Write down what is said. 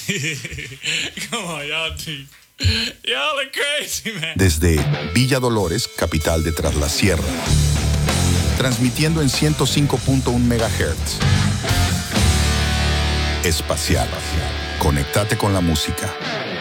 Come on, y'all are crazy, man. Desde Villa Dolores, capital de Tras la Sierra, transmitiendo en 105.1 MHz. Espacial. Conéctate con la música.